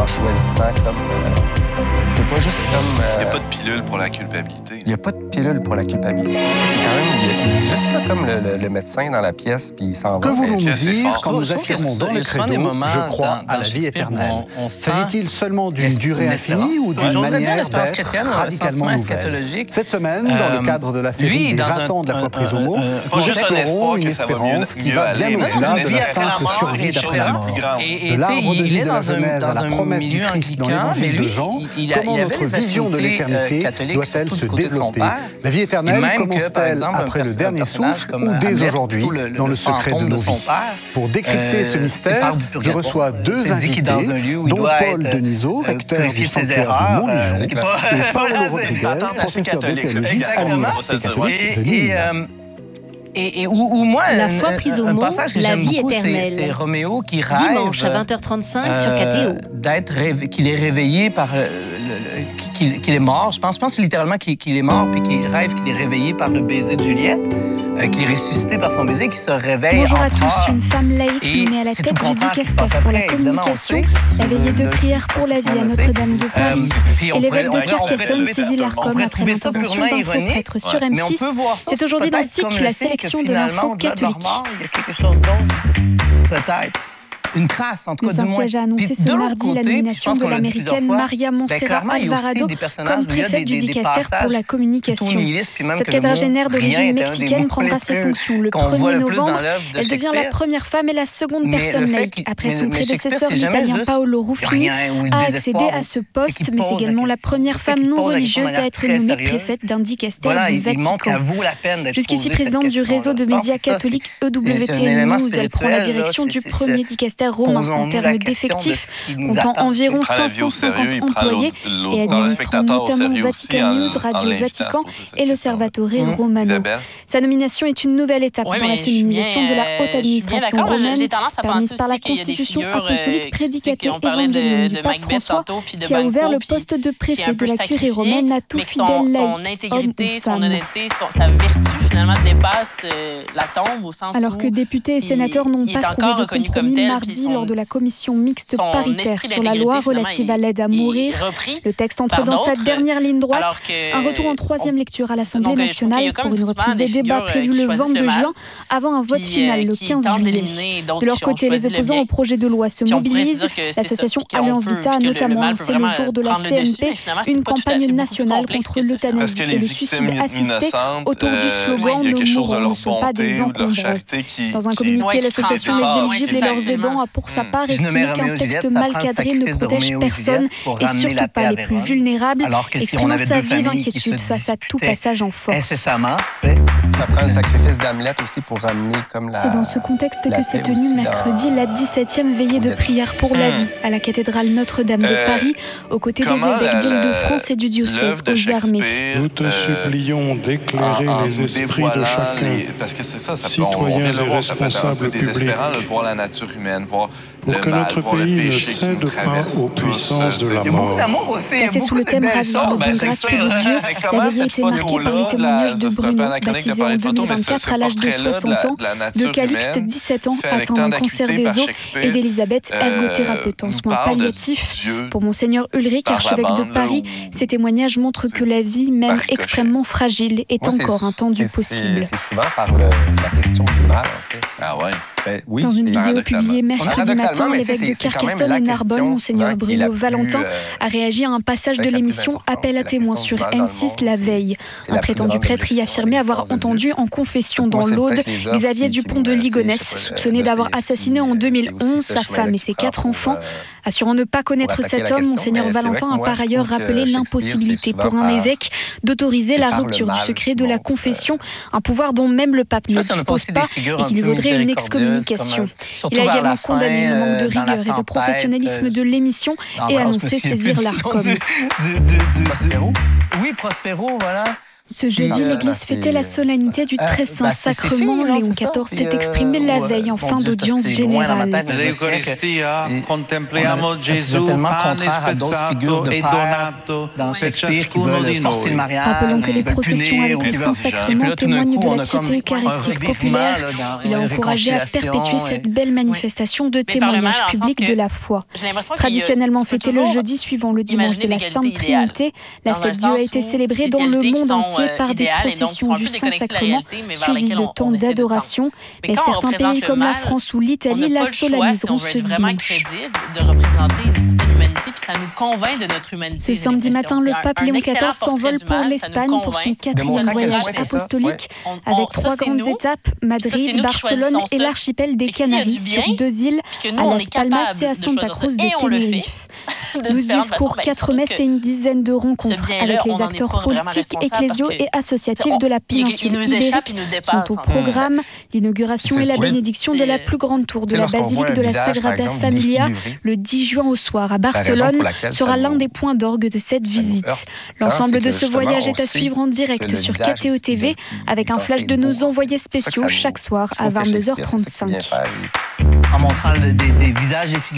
choisissant comme... c'est pas juste comme... Il n'y a pas de pilule pour la culpabilité. Il n'y a pas de pilule pour la culpabilité. Ça, c'est quand même... Il dit juste ça comme le médecin dans la pièce, puis il s'en va. Que voulons-nous c'est dire fort. quand nous affirmons dans le credo « Je crois à la vie éternelle ». S'agit-il seulement d'une durée infinie ou d'une manière d'être radicalement nouvelle? Cette semaine, dans le cadre de la série des 20 ans de la foi prise au mot, nous explorons une espérance qui va bien au-delà de la simple survie d'après la mort. De l'arbre de vie de la Genèse à la promesse du Christ dans l'évangile de Jean, comment notre vision de l'éternité doit-elle se développer? La vie éternelle commence-t-elle après le dernier souffle ou dès aujourd'hui, dans le secret de nos vies? Pour décrypter ce mystère, je reçois deux invités, dont Paul Denisot, recteur du sanctuaire de Montlégion, et Paolo Rodriguez, professeur de théologie à l'Université catholique de Lille. Et où moi, la foi prise au mot, la vie éternelle. C'est Roméo qui rêve... Dimanche à 20h35 sur KTO. Qu'il est réveillé par... qu'il est mort. Je pense littéralement qu'il est mort, puis qu'il rêve qu'il est réveillé par le baiser de Juliette, qu'il est ressuscité par son baiser, qu'il se réveille. Bonjour à tous, une femme laïque nommée à la tête du dicaster pour la communication, la veillée de prière pour la vie à Notre-Dame de Paris. Et l'évêque de Carcassonne saisit l'ARCOM après l'intervention d'un faux prêtre sur M6. C'est aujourd'hui dans le cycle la sélection de l'info catholique. Il y a quelque chose d'autre, peut-être. Une trace, en tout cas, du moins. Le Saint-Siège a annoncé ce mardi la nomination de l'américaine Maria Montserrat Alvarado comme préfète du dicaster pour la communication. Cette quadragénaire d'origine mexicaine prendra ses fonctions le 1er novembre. Elle devient la première femme et la seconde personne laïque, après son prédécesseur l'italien Paolo Ruffini, à accéder à ce poste, mais également la première femme non religieuse à être nommée préfète d'un dicaster du Vatican. Jusqu'ici présidente du réseau de médias catholiques EWTN News, elle prend la direction du premier dicaster romain en termes d'effectifs, comptant environ 550 employés et administrant notamment Vatican News, Radio Vatican et l'Osservatore Romano. Sa nomination est une nouvelle étape dans la féminisation de la haute administration romaine, permise par la Constitution apostolique Prédicaté Evangelium du pape François, qui a ouvert le poste de préfet de la curie romaine à tout fidèle laïc, son intégrité, son honnêteté, sa vertu finalement dépasse la tombe au sens où alors que députés et sénateurs n'ont pas trouvé de compromis mardi lors de la commission mixte paritaire sur la loi relative à l'aide à mourir. Le texte entre dans sa dernière ligne droite. Un retour en troisième lecture à l'Assemblée nationale pour une reprise des débats prévus le 22 juin avant un vote final le 15 juillet. De leur côté, les opposants au projet de loi se mobilisent. L'association Alliance Vita a notamment lancé le jour de la CMP une campagne nationale contre l'euthanasie et le suicide assisté autour du slogan « Nos mourants ne sont pas des encombrants ». Dans un communiqué, l'association Les Éligibles et leurs aidants a pour sa part estimé qu'un texte mal cadré ne protège personne et surtout pas les plus vulnérables, exprimant sa vive inquiétude face à tout passage en force. Ça prend le sacrifice d'Hamlet aussi pour ramener comme la... C'est dans ce contexte que s'est tenue mercredi la 17e veillée de prière pour la vie à la cathédrale Notre-Dame de Paris, aux côtés des évêques d'Île-de-France et du diocèse aux armées. Nous te supplions d'éclairer les esprits de chacun, parce que c'est ça, citoyens et responsables publics, voir la nature humaine, voir pour que notre pays ne cède pas aux puissances de la mort. Placé sous le thème ravir le don gratuit de Dieu, la veillée était marquée par les témoignages de Bruno, baptisé en 2024 à l'âge de 60 ans, de Calixte, 17 ans, atteint d'un cancer des os, et d'Elisabeth, ergothérapeute en soins palliatifs. Pour Monseigneur Ulrich, archevêque de Paris, ces témoignages montrent que la vie, même extrêmement fragile, est encore un tendu possible. C'est souvent par la question du mal, en fait. Ah ouais. Oui, dans une vidéo publiée mercredi matin, l'évêque de Carcassonne et Narbonne, Monseigneur Bruno Valentin, a réagi à un passage de l'émission Appel à témoins sur M6 la veille. Un prétendu prêtre y affirmait avoir entendu en confession dans l'Aude Xavier Dupont de Ligonnès, soupçonné d'avoir assassiné en 2011 sa femme et ses 4 enfants. Assurant ne pas connaître cet homme, Monseigneur Valentin a par ailleurs rappelé l'impossibilité pour un évêque d'autoriser la rupture du secret de la confession, un pouvoir dont même le pape ne dispose pas et qui lui vaudrait une excommunication. Il a également condamné le manque de rigueur et de professionnalisme de l'émission et annoncé saisir l'ARCOM. Prospero. Oui, Prospero, voilà. Ce jeudi, l'Église fêtait la solennité du très saint sacrement. Léon XIV s'est exprimé la veille en fin d'audience générale. L'Eucharistia contempliamo Gesù pane spezzato e donato per ciascuno di noi. Rappelons que les processions avec le Saint-Sacrement témoignent de la piété eucharistique populaire. Il a encouragé à perpétuer cette belle manifestation de témoignage public de la foi. Traditionnellement fêtée le jeudi suivant le dimanche de la Sainte Trinité, la fête Dieu a été célébrée dans le monde entier par des processions du Saint-Sacrement suivies de temps d'adoration. Mais certains pays comme la France ou l'Italie la solenniseront ce dimanche. Ce samedi matin, le pape Léon XIV s'envole pour l'Espagne pour son 4e voyage apostolique avec 3 grandes étapes, Madrid, Barcelone et l'archipel des Canaries sur 2 îles, à Las Palmas et à Santa Cruz de Tenerife. 12 discours, 4 messes et une dizaine de rencontres avec les acteurs politiques, ecclésiaux et associatifs de la péninsule ibérique sont au programme. L'inauguration et la bénédiction de la plus grande tour de la basilique de la Sagrada Familia le 10 juin au soir à Barcelone sera l'un des points d'orgue de cette visite. L'ensemble de ce voyage est à suivre en direct sur KTO TV avec un flash de nos envoyés spéciaux chaque soir à 22h35. En montrant des visages